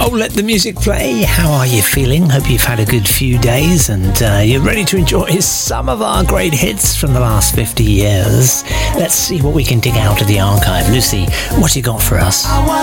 Oh, let the music play. How are you feeling? Hope you've had a good few days and you're ready to enjoy some of our great hits from the last 50 years. Let's see what we can dig out of the archive. Lucy, what you got for us? I